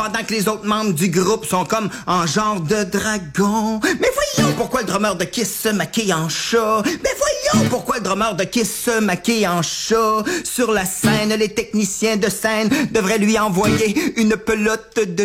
Pendant que les autres membres du groupe sont comme en genre de dragon. Mais voyons pourquoi le drummer de Kiss se maquille en chat. Mais voyons pourquoi le drummer de Kiss se maquille en chat. Sur la scène, les techniciens de scène devraient lui envoyer une pelote de